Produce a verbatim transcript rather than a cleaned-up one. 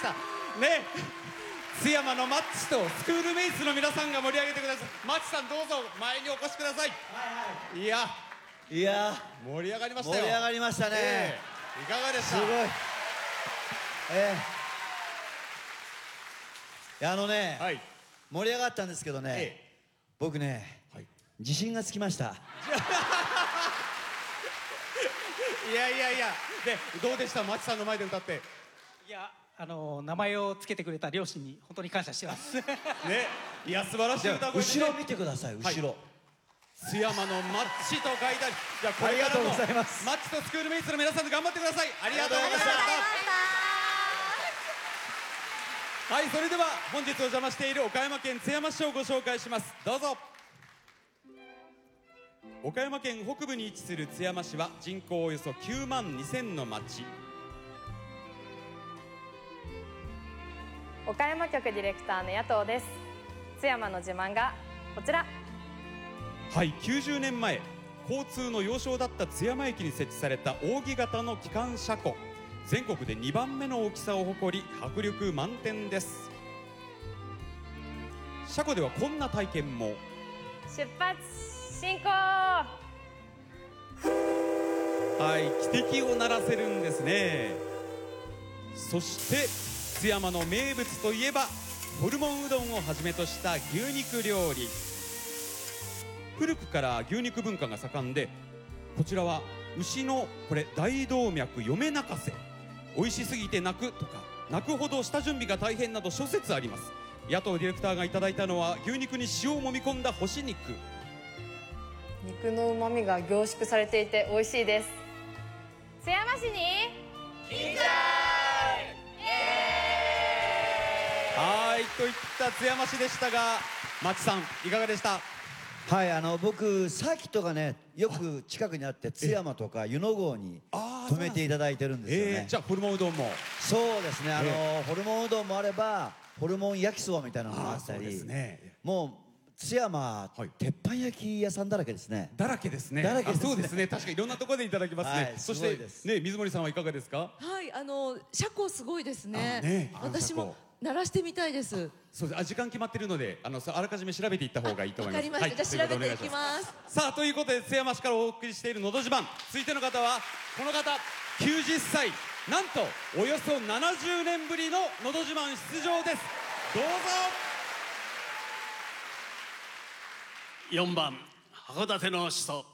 したね。津山のマッチとスクールメイツの皆さんが盛り上げてください。マッチさんどうぞ前にお越しください。はいはい、いやいや盛り上がりましたよ。 盛り上がりましたね、 えー、いかがでした？ すごい。えー、あのね、はい、盛り上がったんですけどね、えー、僕ね、はい、自信がつきましたいやいやいや、でどうでした？マチさんの前で歌って。 いや、あの名前をつけてくれた両親に本当に感謝してますね。 いや素晴らしい歌声で、ね、 後ろ見てください、後ろ、はい、 津山のマッチと書いてある。じゃあこれからもマッチとスクールメイツの皆さんで頑張ってください。ありがとうございました。はい、それでは本日お邪魔している岡山県津山市をご紹介します。どうぞ。岡山県北部に位置する津山市は人口およそきゅうまんにせんの町。 岡山局ディレクターの野党です。津山の自慢がこちら。 はい、きゅうじゅうねんまえ交通の要衝だった津山駅に設置された扇形の機関車庫。全国でにばんめの大きさを誇り迫力満点です。車庫ではこんな体験も。 出発進行。 はい、汽笛を鳴らせるんですね。そして津山の名物といえばホルモンうどんをはじめとした牛肉料理。古くから牛肉文化が盛んで、こちらは牛のこれ大動脈嫁泣かせ、美味しすぎて泣くとか泣くほど下準備が大変など諸説あります。野党ディレクターがいただいたのは牛肉に塩をもみ込んだ干し肉。 肉のうまみが凝縮されていて美味しいです。津山市に来ちゃい。はいといった津山市でしたが、マチさんいかがでした？ はい、あの僕サーキットがねよく近くにあって、津山とか湯の郷に止めていただいてるんですよね。 えー、じゃあホルモンうどんも。 そうですね、あの、えー、ホルモンうどんもあればホルモン焼きそばみたいなのもあったり、ね、もう津山、はい、鉄板焼き屋さんだらけですね。 だらけですね。 だらけですね。 そうですね。確かにいろんなところでいただきますね。はい、そしてね、水森さんはいかがですか？ はい、あの車庫すごいですね。ね、私も鳴らしてみたいです。 そうです。あ、時間決まってるので、あのあらかじめ調べていった方がいいと思います。 わかりました。じゃあ調べていきます。 さあということで津山市からお送りしているのど自慢、続いての方はこの方、きゅうじゅっさい、なんとおよそななじゅうねんぶりののど自慢出場です。どうぞ。 よんばん函館の首都